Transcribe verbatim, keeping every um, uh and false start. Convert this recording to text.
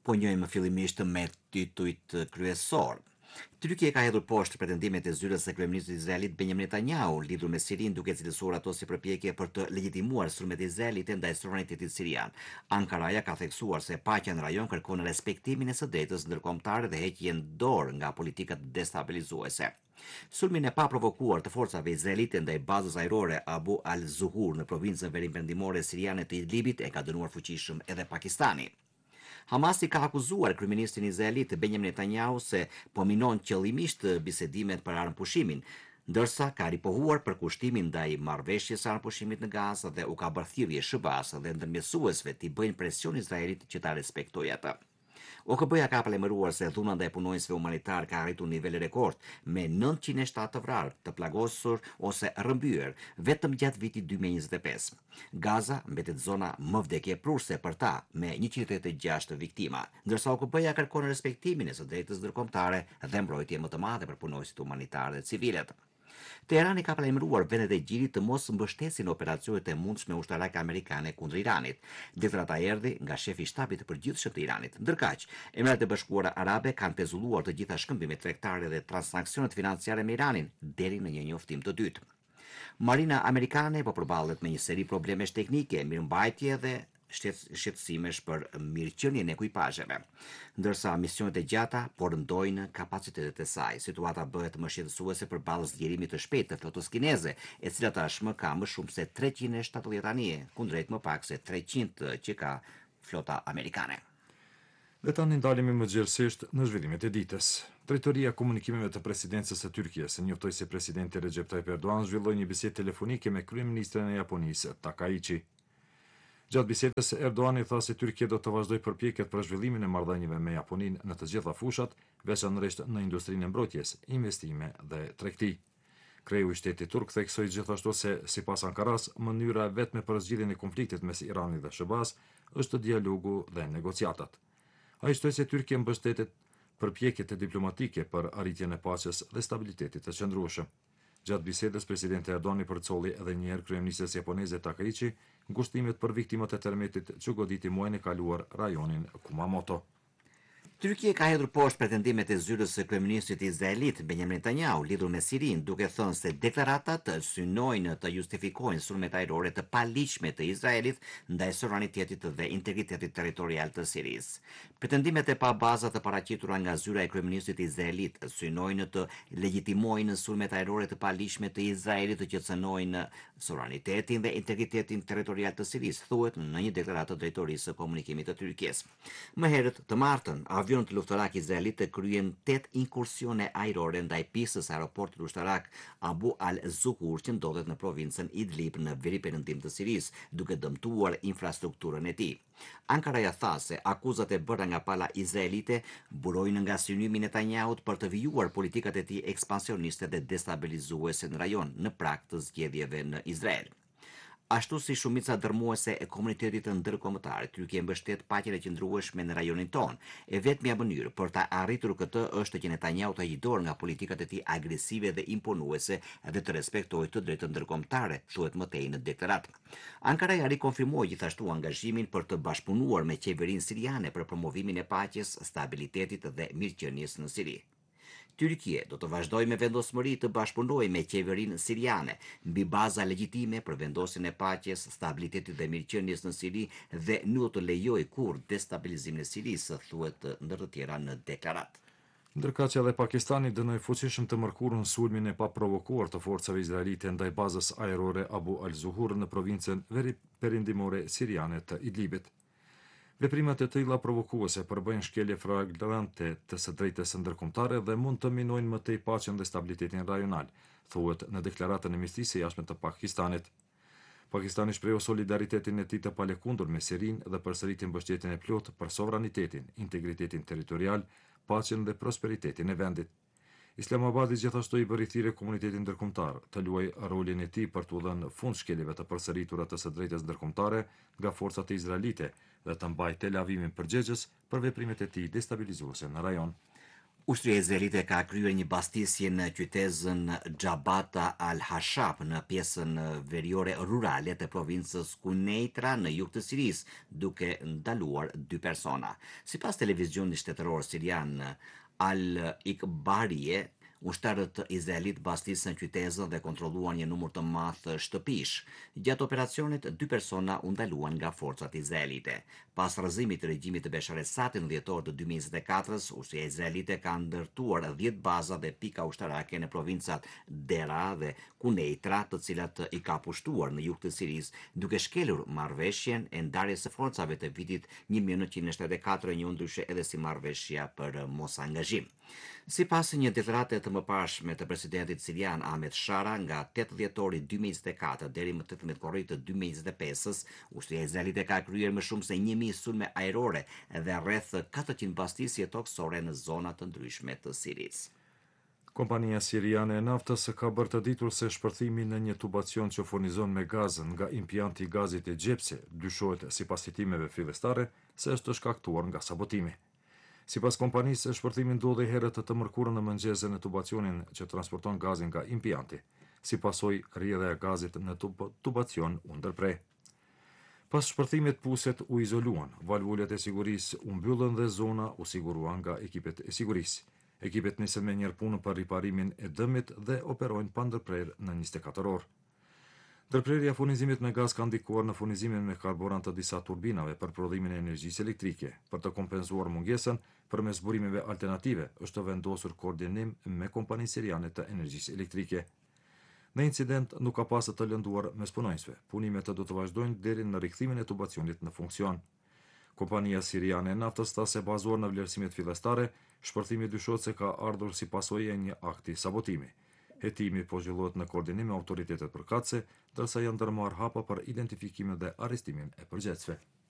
Po njojmë fillimisht me titujt kryesor. Tyrkia ka hedhur poshtë pretendimet e zyrës së kryeministit izraelit Benjamin Netanyahu lidhur me Sirinë, duke cilësuar ato si përpjekje për të legjitimuar sulmet e Izraelit ndaj suverenitetit sirian. Ankaraja ka theksuar se paqja në rajon kërkon respektimin e së drejtës ndërkombëtare dhe heqjen dorë nga politikat destabilizuese. Sulmin e paprovokuar të forcave izraelite ndaj bazës ajrore Abu al-Zuhur në provincën veriperëndimore siriane të Idlibit e ka dënuar fuqishëm edhe Pakistani. Hamasi ka akuzuar kryeministin izraelit Benjamin Netanyahu se po minon qëllimisht bisedimet për armëpushimin, ndërsa ka ripohuar për kushtimin ndaj marrëveshjes së armëpushimit në Gazë dhe u ka bërë thirrje S B A-s dhe ndërmjetësuesve të bëjnë presion Izraelit që ta respektojë atë. O K B-ja ka paralajmëruar se dhuna ndaj punonjësve humanitar ka arritur nivele rekord me nëntëqind e shtatë të vrarë, të plagosur ose rrëmbyer vetëm gjatë vitit dy mijë e njëzet e pesë. Gaza mbetet zona më vdekjeprurse për ta me njëqind e tridhjetë e gjashtë viktima, ndërsa O K B-ja kërkon respektimin e së drejtës ndërkombëtare dhe mbrojtje më të madhe për punonjësit humanitar dhe civilet. Teherani ka paralajmëruar vendet e Gjirit të mos mbështesin operacionet e mundshme ushtarake amerikane kundër Iranit. Deklarata erdhi nga shefi i shtabit të përgjithshëm të Iranit. Ndërkaq, Emiratet e Bashkuara Arabe kanë pezulluar të gjitha shkëmbimet tregtare dhe transaksionet financiare me Iranin deri në një njoftim të dytë. Marina amerikane po përballet me një seri problemesh teknike, mirëmbajtje dhe shqetësimesh për mirëqenien e ekuipazheve. Ndërsa misionet e gjata po rëndojnë kapacitetet e saj, situata bëhet më shqetësuese përballë zgjerimit të shpejtë të flotës kineze, e cila tashmë ka më shumë se treqind e shtatëdhjetë anije, kundrejt më pak se treqind që ka flota amerikane. Dhe tani ndalemi më gjerësisht në zhvillimet e ditës. Drejtoria e komunikimeve të presidencës së Tyrkisë njoftoi se presidenti Recep Tayyip Erdogan zhvilloi një bisedë telefonike me kryeministrin e Japonisë, Takaichi. Gjatë bisedës, Erdoani tha se Tyrkia do të vazhdojë përpjekjet për zhvillimin e marrëdhënieve me Japoninë në të gjitha fushat, veçanërisht në industrinë e mbrojtjes, investime dhe tregti. Kreu i shtetit turk theksoi gjithashtu se, sipas Ankaras, mënyra vetme për zgjidhjen e konfliktit mes Iranit dhe S B A-s është dialogu dhe negociatat. Ai shtoi se Tyrkia mbështetet përpjekjet diplomatike për arritjen e paqes dhe stabilitetit të qëndrueshëm. Gjatë bisedës, presidenti Erdoani përcolli edhe një herë kryeministres japoneze Takaichi ngushtimet për viktimat e terremotit që goditi muajin e kaluar rajonin Kumamoto. Tyrkia ka hedhur poshtë pretendimet e zyrës së kryeministrit izraelit Benjamin Netanyahu lidhur me Sirinë, duke thënë se deklaratat synojnë të justifikojnë sulmet ajrore të paligjshme të Izraelit ndaj sovranitetit dhe integritetit territorial të Sirisë. Pretendimet e pabaza të paraqitura nga zyra e kryeministrit izraelit synojnë të legjitimojnë sulmet ajrore të paligjshme të Izraelit që cënojnë sovranitetin dhe integritetin territorial të Sirisë, thuhet në një deklaratë të drejtorisë së komunikimit të Tyrkisë. Më herët të martën, avion të luftarak izraelit të kryen tet inkursione ajrore ndaj pistës së aeroportit ushtarak Abu al-Zuhur që ndodhet në provincën Idlib në veriperëndim të Sirisë, duke dëmtuar infrastrukturën e tij. Ankaraja tha se akuzat e bëra nga pala izraelite burojnë nga synimi i Netanyahut për të vijuar politikat e tij ekspansioniste dhe destabilizuese në rajon në prag të zgjedhjeve në Izrael. Ashtu si shumica dërmuese e komunitetit ndërkombëtar, Tyrkia mbështet paqen e qëndrueshme në rajonin tonë. E vetmja mënyrë për ta arritur këtë është që Netanyahu të heqë dorë nga politikat e tij agresive dhe imponuese dhe të respektojë të drejtën ndërkombëtare, thuhet më tej në deklaratë. Ankara rikonfirmoi gjithashtu angazhimin për të bashkëpunuar me qeverinë siriane për promovimin e paqes, stabilitetit dhe mirëqenies në Siri. Tyrkia do të vazhdojë me vendosmëri të bashkëpunojë me qeverinë siriane mbi baza legjitime për vendosjen e paqes, stabilitetit dhe mirëqenies në Siri dhe nuk do të lejojë kurrë destabilizimin e Sirisë, thuhet ndër të tjera në deklaratë. Ndërkaq edhe Pakistani dënoi fuqishëm të mërkurën sulmin e paprovokuar të forcave izraelite ndaj bazës ajrore Abu al-Zuhur në provincën veriperëndimore siriane të Idlibit. Veprimet e tilla provokuese përbëjnë shkelje flagrante të së drejtës ndërkombëtare dhe mund të minojnë më tej paqen dhe stabilitetin rajonal, thuhet në deklaratën e Ministrisë së Jashtme të Pakistanit. Pakistani shprehu solidaritetin e tij të palekundur me Sirinë dhe përsëriti mbështetjen e plotë për sovranitetin, integritetin territorial, paqen dhe prosperitetin e vendit. Islamabadi gjithashtu i bëri thirrje komunitetit ndërkombëtar të luajë rolin e tij për t'u dhënë fund shkeljeve të përsëritura të së drejtës ndërkombëtare nga forcat izraelite dhe të mbajë Tel Avivin përgjegjës për veprimet e tij destabilizuese në rajon. Ushtria izraelite ka kryer një bastisje në qytetin Xhabata al-Hashab në pjesën veriore rurale të provincës Kuneitra në jug të Sirisë, duke ndaluar dy persona. Sipas televizionit shtetëror sirian Al-Ikbarie, ushtarët izraelit bastisën qytetin dhe kontrolluan një numër të madh shtëpish. Gjatë operacionit, dy persona u ndaluan nga forcat izraelite. Pas rrëzimit të regjimit të Beshar Esadit në dhjetor të dy mijë e njëzet e katër, ushtria izraelite ka ndërtuar dhjetë baza dhe pika ushtarake në provincat Dera dhe Kuneitra, të cilat i ka pushtuar në jug të Sirisë, duke shkelur marrëveshjen e ndarjes së forcave të vitit një mijë e nëntëqind e shtatëdhjetë e katër, e njohur ndryshe edhe si marrëveshja për mos angazhim. Sipas një deklarate të mëparshme të presidentit sirian Ahmed Shara, nga tetë dhjetori dy mijë e njëzet e katër deri më tetëmbëdhjetë korrik të dy mijë e njëzet e pesë, ushtria izraelite ka kryer më shumë se një mijë sulme ajrore dhe rreth katërqind bastisje toksore në zona të ndryshme të Sirisë. Kompania siriane e naftës ka bërë të ditur se shpërthimi në një tubacion që furnizon me gaz nga impianti i gazit e Gjepse dyshohet sipas hetimeve fillestare se është shkaktuar nga sabotimi. Sipas kompanisë, shpërthimi ndodhi herët të mërkurën në mëngjes në tubacionin që transporton gazin nga impianti. Si pasojë, rrjedhja e gazit në tub tubacion u ndërprej. Pas shpërthimit, puset u izoluan, valvulet e sigurisë u mbyllën dhe zona u siguruan nga ekipet e sigurisë. Ekipet nisën me njërë punë për riparimin e dëmit dhe operojnë pa ndërprerje në njëzet e katër orë. Ndërprerja furnizimit me gaz ka ndikuar në furnizimin me karburant të disa turbinave për prodhimin e energjisë elektrike. Për të kompenzuar mungesën, përmes burimeve alternative, është vendosur koordinim me kompaninë siriane të energjisë elektrike. Në incident nuk ka pasur të lënduar mes punonjësve. Punimet do të vazhdojnë deri në rikthimin e tubacionit në funksion. Kompania siriane e naftës tha se bazuar në vlerësimet fillestare, shpërthimi dyshohet se ka ardhur si pasojë e një akti sabotimi. Hetimi po zhvillohet në koordinim me autoritetet përkatëse, ndërsa janë ndërmarrë hapa për identifikimin dhe arrestimin e përgjegjësve.